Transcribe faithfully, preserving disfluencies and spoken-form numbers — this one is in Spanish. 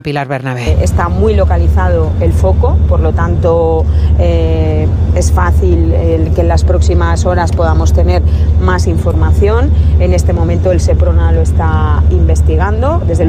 Pilar Bernabé. Está muy localizado el foco, por lo tanto eh, es fácil el que en las próximas horas podamos tener más información. En este momento el SEPRONA lo está investigando. Desde